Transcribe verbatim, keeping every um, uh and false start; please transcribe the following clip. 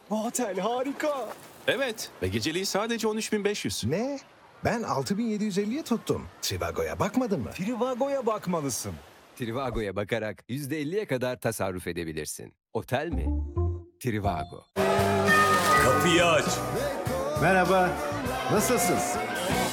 Bu otel harika. Evet ve geceliği sadece on üç bin beş yüz. Ne? Ben altı bin yedi yüz elliye tuttum. Trivago'ya bakmadın mı? Trivago'ya bakmalısın. Trivago'ya bakarak yüzde elliye kadar tasarruf edebilirsin. Otel mi? Trivago. Kapıyı aç. Merhaba, nasılsın?